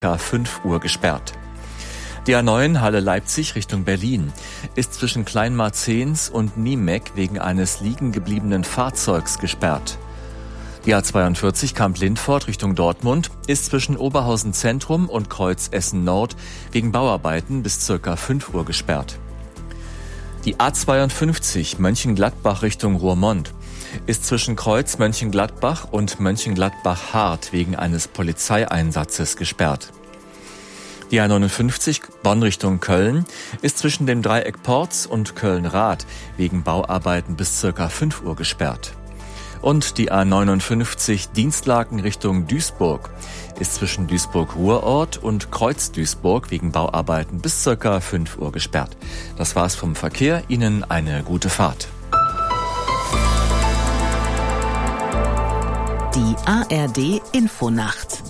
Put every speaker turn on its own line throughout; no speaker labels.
5 Uhr gesperrt. Die A9 Halle Leipzig Richtung Berlin ist zwischen Kleinmarzens und Niemeck wegen eines liegen gebliebenen Fahrzeugs gesperrt. Die A42 Kamp-Lindfort Richtung Dortmund ist zwischen Oberhausen Zentrum und Kreuz Essen Nord wegen Bauarbeiten bis ca. 5 Uhr gesperrt. Die A52 Mönchengladbach Richtung Roermond ist zwischen Kreuz Mönchengladbach und Mönchengladbach-Hart wegen eines Polizeieinsatzes gesperrt. Die A59 Bonn Richtung Köln ist zwischen dem Dreieck Porz und Köln-Rath wegen Bauarbeiten bis ca. 5 Uhr gesperrt. Und die A59 Dienstlaken Richtung Duisburg ist zwischen Duisburg-Ruhrort und Kreuz-Duisburg wegen Bauarbeiten bis ca. 5 Uhr gesperrt. Das war's vom Verkehr. Ihnen eine gute Fahrt.
Die ARD Infonacht.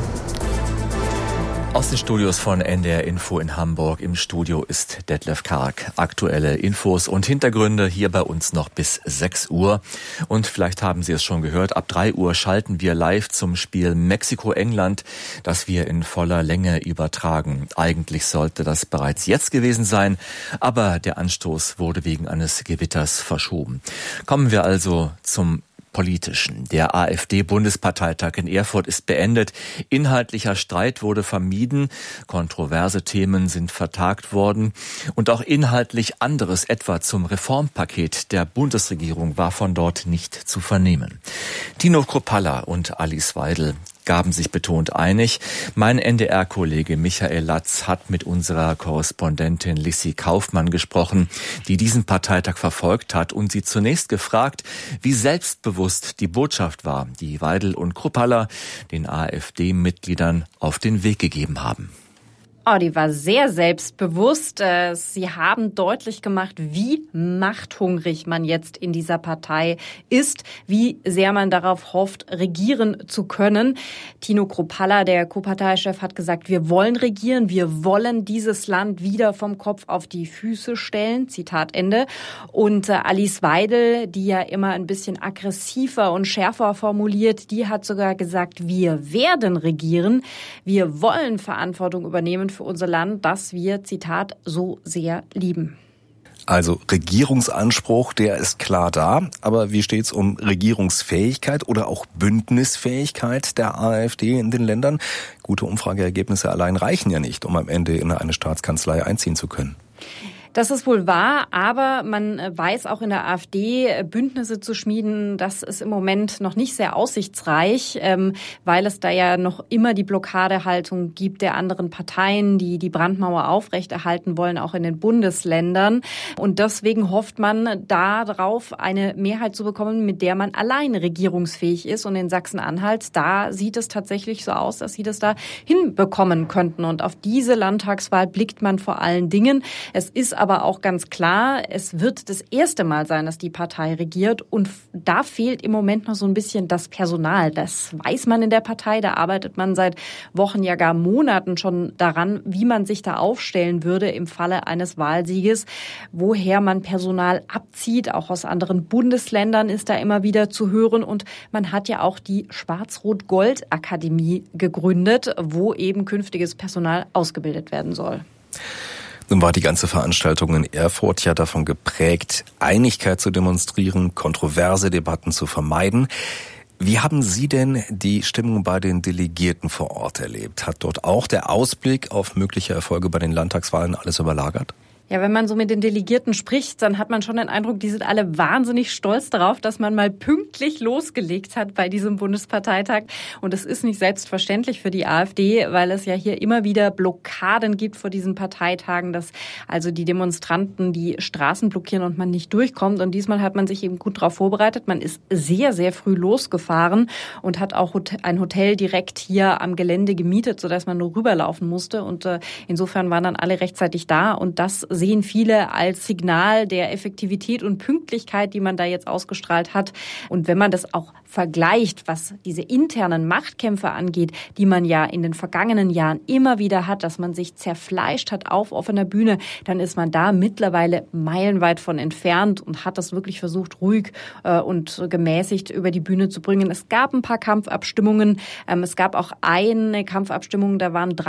Aus den Studios von NDR Info in Hamburg. Im Studio ist Detlef Karg. Aktuelle Infos und Hintergründe hier bei uns noch bis 6 Uhr. Und vielleicht haben Sie es schon gehört, ab 3 Uhr schalten wir live zum Spiel Mexiko-England, das wir in voller Länge übertragen. Eigentlich sollte das bereits jetzt gewesen sein, aber der Anstoß wurde wegen eines Gewitters verschoben. Kommen wir also zum Politischen. Der AfD-Bundesparteitag in Erfurt ist beendet. Inhaltlicher Streit wurde vermieden. Kontroverse Themen sind vertagt worden. Und auch inhaltlich anderes, etwa zum Reformpaket der Bundesregierung, war von dort nicht zu vernehmen. Tino Kruppalla und Alice Weidel gaben sich betont einig. Mein NDR-Kollege Michael Latz hat mit unserer Korrespondentin Lissi Kaufmann gesprochen, die diesen Parteitag verfolgt hat und sie zunächst gefragt, wie selbstbewusst die Botschaft war, die Weidel und Kruppalla den AfD-Mitgliedern auf den Weg gegeben haben.
Oh, die war sehr selbstbewusst. Sie haben deutlich gemacht, wie machthungrig man jetzt in dieser Partei ist, wie sehr man darauf hofft, regieren zu können. Tino Kruppalla, der Co-Parteichef, hat gesagt, wir wollen regieren, wir wollen dieses Land wieder vom Kopf auf die Füße stellen. Zitat Ende. Und Alice Weidel, die ja immer ein bisschen aggressiver und schärfer formuliert, die hat sogar gesagt, wir werden regieren, wir wollen Verantwortung übernehmen für unser Land, das wir, Zitat, so sehr lieben.
Also Regierungsanspruch, der ist klar da. Aber wie steht's um Regierungsfähigkeit oder auch Bündnisfähigkeit der AfD in den Ländern? Gute Umfrageergebnisse allein reichen ja nicht, um am Ende in eine Staatskanzlei einziehen zu können.
Das ist wohl wahr, aber man weiß auch in der AfD, Bündnisse zu schmieden, das ist im Moment noch nicht sehr aussichtsreich, weil es da ja noch immer die Blockadehaltung gibt der anderen Parteien, die die Brandmauer aufrechterhalten wollen, auch in den Bundesländern. Und deswegen hofft man darauf, eine Mehrheit zu bekommen, mit der man allein regierungsfähig ist. Und in Sachsen-Anhalt, da sieht es tatsächlich so aus, dass sie das da hinbekommen könnten. Und auf diese Landtagswahl blickt man vor allen Dingen. Es ist aber auch ganz klar, es wird das erste Mal sein, dass die Partei regiert und da fehlt im Moment noch so ein bisschen das Personal. Das weiß man in der Partei, da arbeitet man seit Wochen, ja gar Monaten schon daran, wie man sich da aufstellen würde im Falle eines Wahlsieges, woher man Personal abzieht, auch aus anderen Bundesländern ist da immer wieder zu hören und man hat ja auch die Schwarz-Rot-Gold-Akademie gegründet, wo eben künftiges Personal ausgebildet werden soll.
Nun war die ganze Veranstaltung in Erfurt ja davon geprägt, Einigkeit zu demonstrieren, kontroverse Debatten zu vermeiden. Wie haben Sie denn die Stimmung bei den Delegierten vor Ort erlebt? Hat dort auch der Ausblick auf mögliche Erfolge bei den Landtagswahlen alles überlagert?
Ja, wenn man so mit den Delegierten spricht, dann hat man schon den Eindruck, die sind alle wahnsinnig stolz darauf, dass man mal pünktlich losgelegt hat bei diesem Bundesparteitag. Und es ist nicht selbstverständlich für die AfD, weil es ja hier immer wieder Blockaden gibt vor diesen Parteitagen, dass also die Demonstranten die Straßen blockieren und man nicht durchkommt. Und diesmal hat man sich eben gut darauf vorbereitet. Man ist sehr, sehr früh losgefahren und hat auch ein Hotel direkt hier am Gelände gemietet, sodass man nur rüberlaufen musste. Und insofern waren dann alle rechtzeitig da. Und das sehen viele als Signal der Effektivität und Pünktlichkeit, die man da jetzt ausgestrahlt hat. Und wenn man das auch vergleicht, was diese internen Machtkämpfe angeht, die man ja in den vergangenen Jahren immer wieder hat, dass man sich zerfleischt hat auf offener Bühne, dann ist man da mittlerweile meilenweit von entfernt und hat das wirklich versucht, ruhig und gemäßigt über die Bühne zu bringen. Es gab ein paar Kampfabstimmungen. Es gab auch eine Kampfabstimmung, da waren